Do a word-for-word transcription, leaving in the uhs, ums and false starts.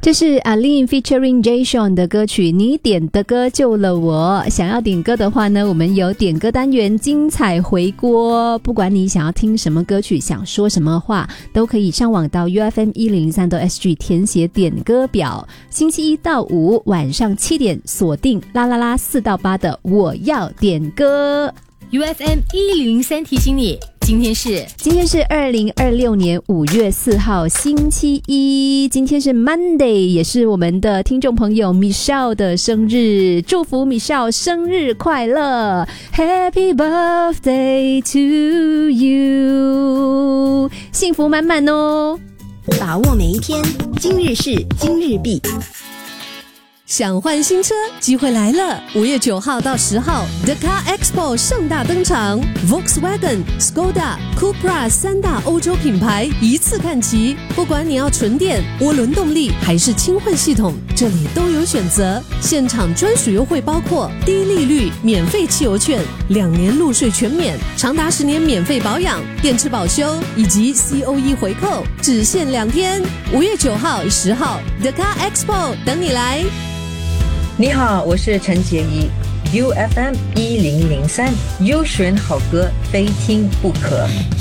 这是 Aline featuring Jay Sean 的歌曲，你点的歌救了我。想要点歌的话呢，我们有点歌单元精彩回锅，不管你想要听什么歌曲，想说什么话，都可以上网到 U F M 一零零三 S G 填写点歌表。星期一到五晚上七点锁定啦啦啦四到八的我要点歌。 U F M 一零零三提醒你，今天是今天是二零二六年五月四号星期一，今天是 Monday， 也是我们的听众朋友 Michelle 的生日，祝福 Michelle 生日快乐 Happy birthday to you， 幸福满满哦。 把握每一天，今日事今日毕。 想换新车，机会来了！五月九号到十号 ，The Car Expo 盛大登场 ，Volkswagen、Skoda、Cupra 三大欧洲品牌一次看齐。不管你要纯电、涡轮动力还是轻混系统，这里都有选择。现场专属优惠包括低利率、免费汽油券、两年路税全免、长达十年免费保养、电池保修以及 C O E 回扣，只限两天。五月九号、十号 ，The Car Expo 等你来。 你好，我是陈洁仪 ，U F M 一零零三，优选好歌，非听不可。